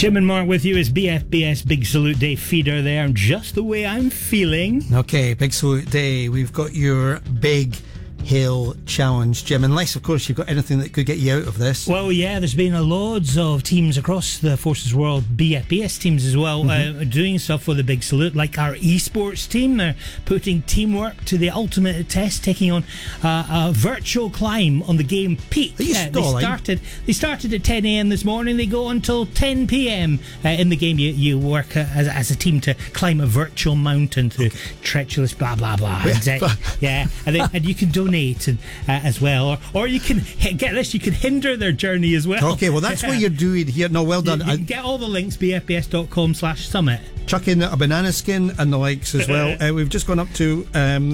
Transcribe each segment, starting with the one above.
Jim and Mark with you as BFBS Big Salute Day feeder there, and just the way I'm feeling. Okay, Big Salute Day. We've got your Big Hill Challenge, Jim, unless of course you've got anything that could get you out of this. Well, yeah, there's been loads of teams across the Forces World, BFBS teams as well, doing stuff for the Big Salute, like our esports team. They're putting teamwork to the ultimate test, taking on a virtual climb on the game Peak. Are you stalling? They started at 10 a.m. this morning. They go until 10 p.m. In the game. You work as a team to climb a virtual mountain through treacherous blah blah blah. Yeah, and you can donate as well, or you can get this. You can hinder their journey as well. Okay, well that's what you're doing here. No, well done. You can get all the links bfbs.com/summit. Chuck in a banana skin and the likes as well. We've just gone up to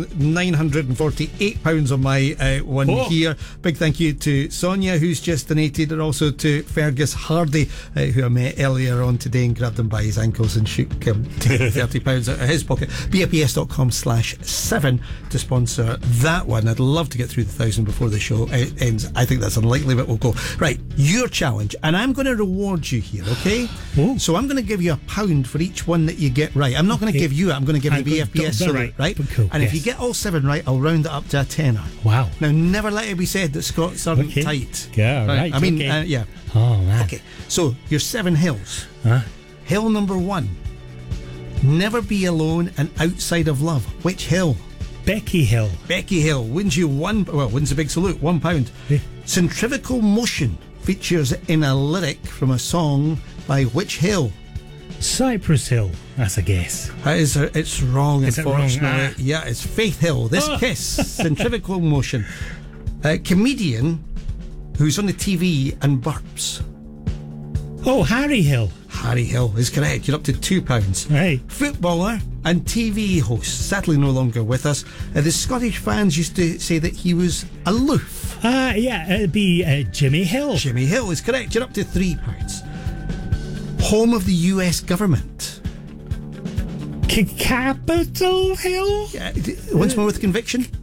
£948 on my one here. Big thank you to Sonia, who's just donated, and also to Fergus Hardy, who I met earlier on today and grabbed him by his ankles and shook him £30 out of his pocket. BFBS.com/7 to sponsor that one. I'd love to get through the 1,000 before the show ends. I think that's unlikely, but we'll go. Right, your challenge, and I'm going to reward you here, okay? So I'm going to give you £1 for each one that you get right. I'm not going to give you it. I'm going to give you BFBS salute, right? Cool, and if you get all 7 right, I'll round it up to a tenner. Wow. Now, never let it be said that Scots aren't tight. Yeah, right. I mean, yeah. Oh, man. Okay, so your 7 hills. Hill number 1. Never be alone and outside of love. Which hill? Becky Hill. Becky Hill wins you wins a Big Salute, £1. Centrifugal motion features in a lyric from a song by which hill? Cypress Hill, that's a guess. It's wrong, Is it wrong? unfortunately. Yeah, it's Faith Hill. This Kiss, centrifugal motion. Comedian who's on the TV and burps. Oh, Harry Hill. Harry Hill is correct. You're up to £2. Right. Footballer and TV host, sadly no longer with us. The Scottish fans used to say that he was aloof. Yeah, it'd be Jimmy Hill. Jimmy Hill is correct. You're up to £3. Home of the US government. Capitol Hill? Yeah, once more with conviction.